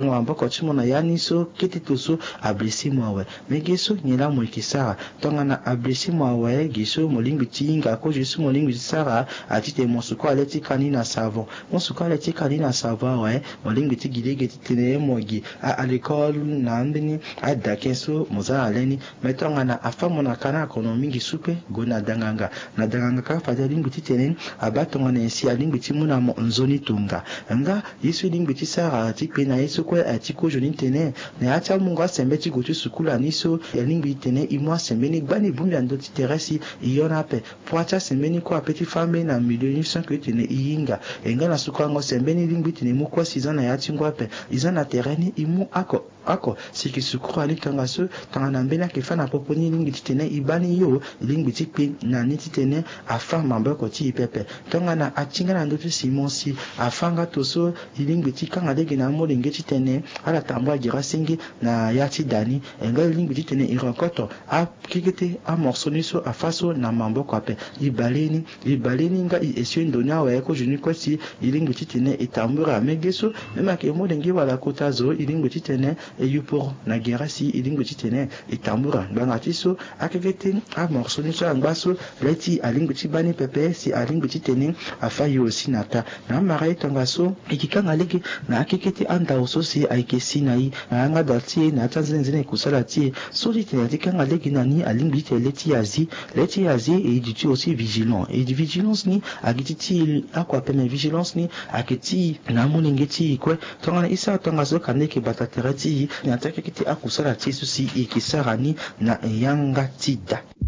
amboko chimona yani so kiti toso ablesi mwawe megeso nyela mo kisara tongana ablesi mwawe giso molingi tinga ko jisu molingi sara atite mosuko aleti kanina savon mosuko aleti kanina savon ouais molingi tigilege titene mogi à l'école na ndini ada kenso moza aleni metongana afamona kana ekonomi supe gona danganga na danganga ka fada lingi titene abatongana esi alingi timuna mo nzoni tunga nga yisu lingi tisara tipe na yesu ko atiko joni tene na acha mungu asembeti gotu sukula niso lingi tene imwa sembeni gbani bumbi andoti teresi iyona pe poacha sembeni ko apeti femme na milioni 5 tene iyinga enga na sukango sembeni lingi tene mukwa sizana ya tingwa pe izana tereni imu ako siki sukuru ali kangaso tangana mbena kefana poponi lingi titene ibani yo lingi tikpe na nititene afama mbako ti pepe tangana atinga na ndoto simonsi afanga toso lingi tikanga lege na mo lingi titene ala tambwa gira singi na yati dani enga lingi titene irokoto a kikete a morsoniso afaso na mamboko ape ibaleni nga esio ndonya wa eko juni kwesi lingi titene itambura megeso mema ke mo lingi wala kotazo lingi titene eyupor na gerasi ilingo titene itambura bangatiso akekete a morsoni so angbaso leti alingo tibani pepe si alingo titene afayo sinata na marai tangaso ikikanga leke na akekete anda oso si aikesi nai na anga dati na tanzene kusala ti so titene tikanga leke nani alingo titene leti yazi et du aussi vigilant et du vigilance ni agititi akwa peme vigilance ni aketi na mulingeti kwe tongana isa tangaso kaneke bataterati nyataka kiti akusala tisu si ikisarani na yanga tida